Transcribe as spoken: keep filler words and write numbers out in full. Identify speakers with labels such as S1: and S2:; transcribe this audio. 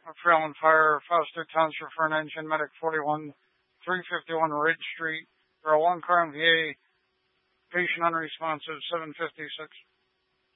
S1: A trail on fire, Foster Township for an engine medic forty-one, three fifty-one Ridge Street. For a one car M V A, patient unresponsive, seven fifty-six.